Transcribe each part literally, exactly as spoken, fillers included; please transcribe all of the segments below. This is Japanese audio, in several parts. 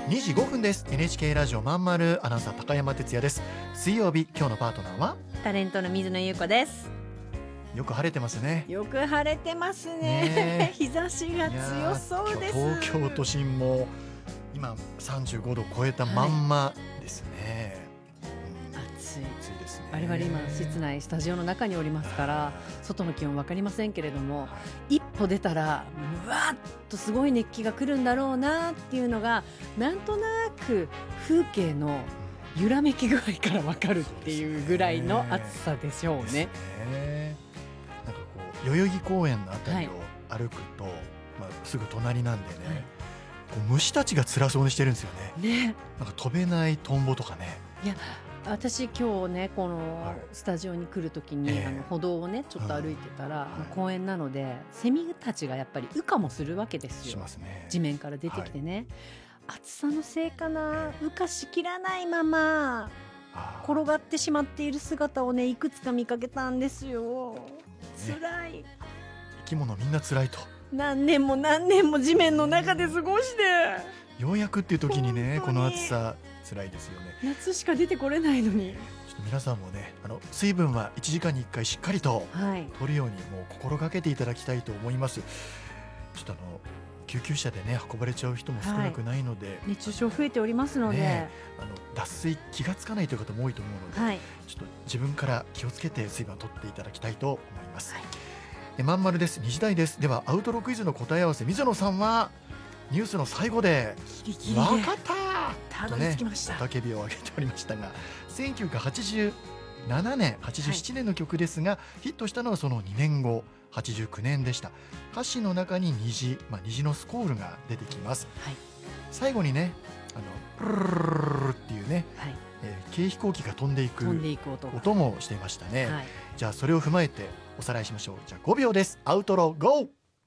にじごふんです。 エヌエイチケー ラジオまんまるアナウンサー高山哲也です。水曜日、今日のパートナーはタレントの水野優子です。 よく晴れてますね。 よく晴れてます ね, ね日差しが強そうです。 東京都心も今さんじゅうごど超えたまんまですね、 はい、うん、暑い暑いですね。 我々今室内スタジオの中におりますから外の気温分かりませんけれども、一歩出たらうわーっとすごい熱気が来るんだろうなっていうのがなんとなく風景の揺らめき具合から分かるっていうぐらいの暑さでしょうね。 ですね。なんかこう代々木公園のあたりを歩くと、はい、まあ、すぐ隣なんでね、はい、こう虫たちが辛そうにしてるんですよね。ね、なんか飛べないトンボとかね。いや私今日ねこのスタジオに来るときに、はい、あの歩道をねちょっと歩いてたら、うん、公園なのでセミたちがやっぱり羽化もするわけですよ。しますね。地面から出てきてね、はい、暑さのせいかな、羽化しきらないまま転がってしまっている姿をねいくつか見かけたんですよ。辛い、ね、 生き物みんな辛いと何年も何年も地面の中で過ごしてようやくっていう時にねこの暑さ辛いですよね。 夏しか出てこれないのに。 ちょっと皆さんもねあの水分はいちじかんにいっかいしっかりと取るようにもう心がけていただきたいと思います。ちょっとあの救急車でね運ばれちゃう人も少なくないので、はい、 熱中症増えておりますので、ね、 あの脱水気がつかないという方も多いと思うので、はい、ちょっと自分から気をつけて水分を取っていただきたいと思います、はい、えまんまるです。にじ台です。ではアウトロクイズの答え合わせ、水野さんはニュースの最後でギリギリ分かったたどり着きました、 ね、雄たけびを上げておりましたがせんきゅうひゃくはちじゅうななねんはちじゅうななねんの曲ですが、はい、ヒットしたのはそのにねんごはちじゅうきゅうねんでした。歌詞の中に虹、まあ、虹のスコールが出てきます、はい、最後にねあのプルルルルっていうね、はい、えー、軽飛行機が飛んでいく音もしていましたね、はい、じゃあそれを踏まえておさらいしましょう。じゃあごびょうです。アウトロゴー。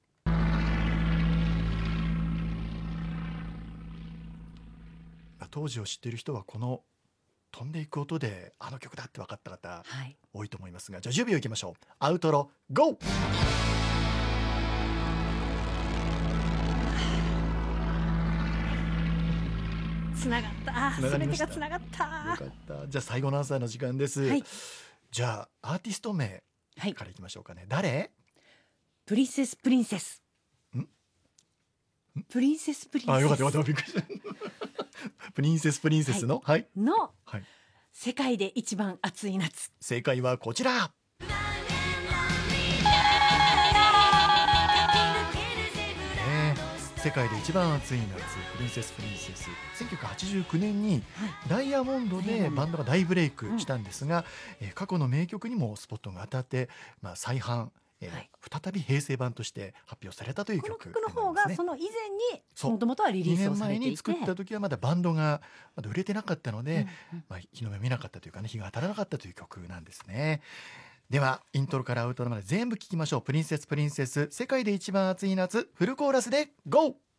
当時を知っている人はこの飛んでいく音であの曲だって分かった方、はい、多いと思いますが、じゃあじゅうびょういきましょう。アウトロゴー。 つながった、すべてがつながった。 よかった。じゃあ最後のアンサーの時間です、はい、じゃあアーティスト名からいきましょうかね、はい、誰？ プリンセスプリンセスんプリンセスプリンセス。 あ、よかったよかった、びっくりしたプリンセスプリンセスの、はい、 の、はい、世界で一番暑い夏。 正解はこちら。世界で一番暑い夏、プリンセスプリンセス。せんきゅうひゃくはちじゅうきゅうねんにダイヤモンドでバンドが大ブレイクしたんですが、うん、え過去の名曲にもスポットが当たって、まあ、再販、えーはい、再び平成版として発表されたという曲、 この曲の方がその以前にもともとはリリースをされていて、 にねんまえに作った時はまだバンドがまだ売れてなかったので、うんうん、まあ、日の目見なかったというかね、日が当たらなかったという曲なんですね。ではイントロからアウトロまで全部聞きましょう。プリンセスプリンセス、世界で一番暑い夏、フルコーラスでゴー。